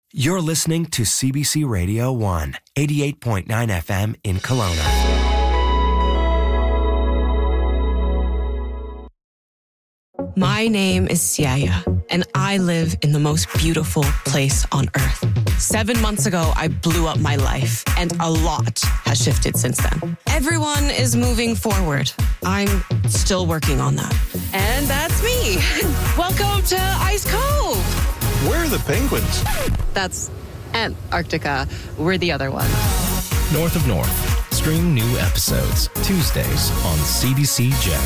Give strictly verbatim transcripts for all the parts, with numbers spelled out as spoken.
You're listening to C B C Radio one, eighty-eight point nine F M in Kelowna. My name is Siaya, and I live in the most beautiful place on earth. Seven months ago, I blew up my life, and a lot has shifted since then. Everyone is moving forward. I'm still working on that. And that's me. Welcome to Ice Cove. Where are the penguins? That's Antarctica. We're the other one. North of North. Stream new episodes Tuesdays on C B C Gem.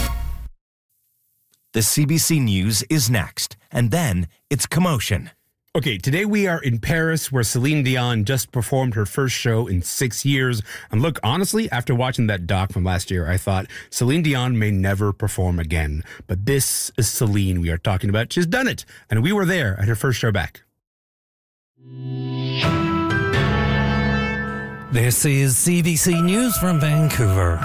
The C B C News is next, and then it's Commotion. Okay, today we are in Paris, where Celine Dion just performed her first show in six years. And look, honestly, after watching that doc from last year, I thought Celine Dion may never perform again. But this is Celine we are talking about. She's done it, and we were there at her first show back. This is C B C News from Vancouver.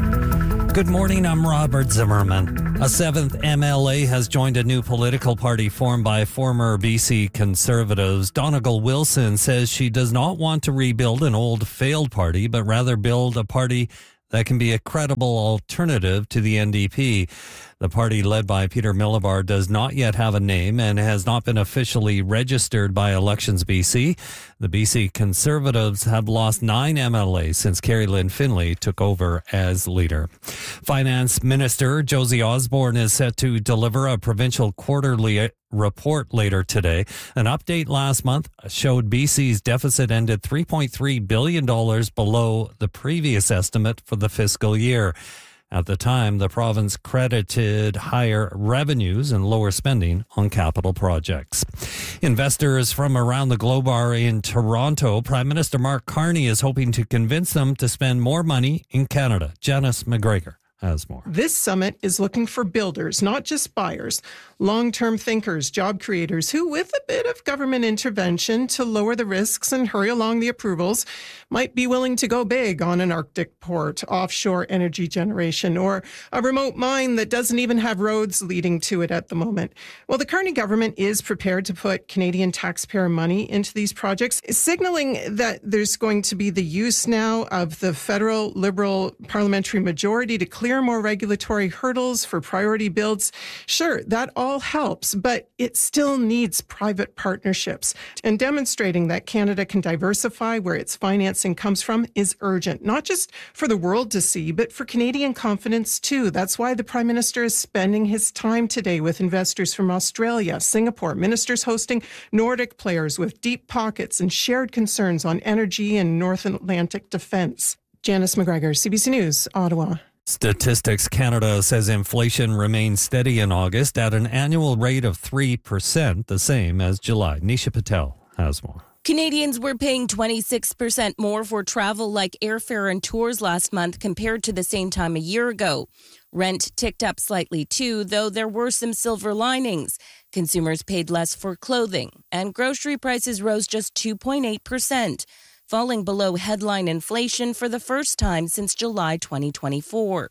Good morning, I'm Robert Zimmerman. A seventh M L A has joined a new political party formed by former B C Conservatives. Donegal Wilson says she does not want to rebuild an old failed party, but rather build a party that can be a credible alternative to the N D P. The party, led by Peter Millibar, does not yet have a name and has not been officially registered by Elections B C. The B C Conservatives have lost nine M L As since Carrie Lynn Finlay took over as leader. Finance Minister Josie Osborne is set to deliver a provincial quarterly report later today. An update last month showed B C's deficit ended three point three billion dollars below the previous estimate for the fiscal year. At the time, the province credited higher revenues and lower spending on capital projects. Investors from around the globe are in Toronto. Prime Minister Mark Carney is hoping to convince them to spend more money in Canada. Janice McGregor has more. This summit is looking for builders, not just buyers, long-term thinkers, job creators who, with a bit of government intervention to lower the risks and hurry along the approvals, might be willing to go big on an Arctic port, offshore energy generation, or a remote mine that doesn't even have roads leading to it at the moment. Well, the Carney government is prepared to put Canadian taxpayer money into these projects, signaling that there's going to be the use now of the federal Liberal parliamentary majority to clear more regulatory hurdles for priority builds. Sure, that all helps, but it still needs private partnerships. And demonstrating that Canada can diversify where its financing comes from is urgent, not just for the world to see, but for Canadian confidence too. That's why the Prime Minister is spending his time today with investors from Australia, Singapore, ministers hosting Nordic players with deep pockets and shared concerns on energy and North Atlantic defense. Janice McGregor, C B C News, Ottawa. Statistics Canada says inflation remains steady in August at an annual rate of three percent, the same as July. Nisha Patel has more. Canadians were paying twenty-six percent more for travel like airfare and tours last month compared to the same time a year ago. Rent ticked up slightly too, though there were some silver linings. Consumers paid less for clothing, and grocery prices rose just two point eight percent. Falling below headline inflation for the first time since July twenty twenty-four.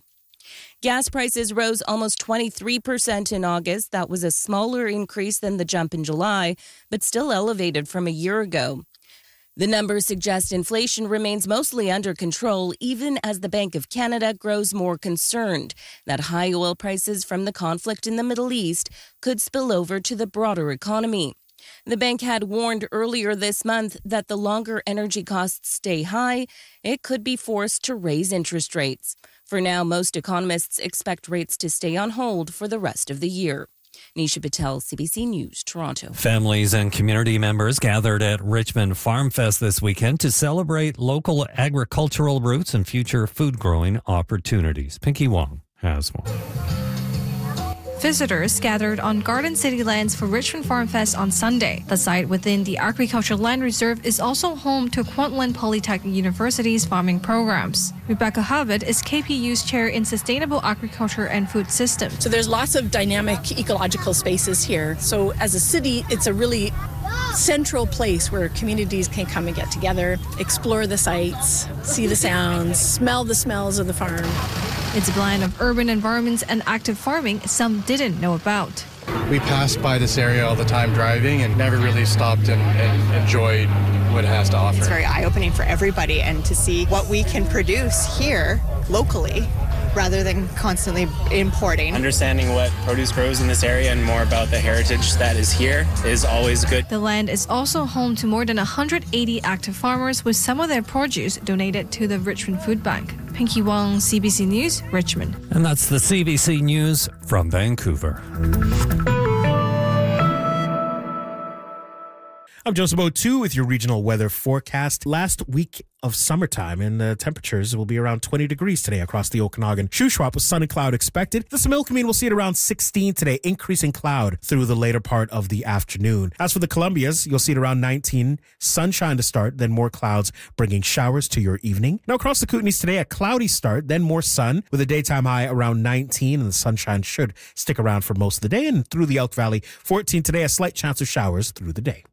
Gas prices rose almost twenty-three percent in August. That was a smaller increase than the jump in July, but still elevated from a year ago. The numbers suggest inflation remains mostly under control, even as the Bank of Canada grows more concerned that high oil prices from the conflict in the Middle East could spill over to the broader economy. The bank had warned earlier this month that the longer energy costs stay high, it could be forced to raise interest rates. For now, most economists expect rates to stay on hold for the rest of the year. Nisha Patel, C B C News, Toronto. Families and community members gathered at Richmond Farm Fest this weekend to celebrate local agricultural roots and future food growing opportunities. Pinky Wong has more. Visitors gathered on Garden City lands for Richmond Farm Fest on Sunday. The site within the Agricultural Land Reserve is also home to Kwantlen Polytechnic University's farming programs. Rebecca Hubbard is K P U's chair in Sustainable Agriculture and Food Systems. So there's lots of dynamic ecological spaces here. So as a city, it's a really central place where communities can come and get together, explore the sites, see the sounds, smell the smells of the farm. It's a blend of urban environments and active farming some didn't know about. We pass by this area all the time driving and never really stopped and, and enjoyed what it has to offer. It's very eye-opening for everybody, and to see what we can produce here locally rather than constantly importing. Understanding what produce grows in this area and more about the heritage that is here is always good. The land is also home to more than one hundred eighty active farmers, with some of their produce donated to the Richmond Food Bank. Pinky Wong, C B C News, Richmond. And that's the C B C News from Vancouver. I'm Joseph O'Toole with your regional weather forecast. Last week of summertime, and the temperatures will be around twenty degrees today across the Okanagan. Shuswap with sun and cloud expected. The Similkameen will see it around sixteen today, increasing cloud through the later part of the afternoon. As for the Columbias, you'll see it around nineteen, sunshine to start, then more clouds bringing showers to your evening. Now across the Kootenays today, a cloudy start, then more sun with a daytime high around nineteen, and the sunshine should stick around for most of the day. And through the Elk Valley, fourteen today, a slight chance of showers through the day.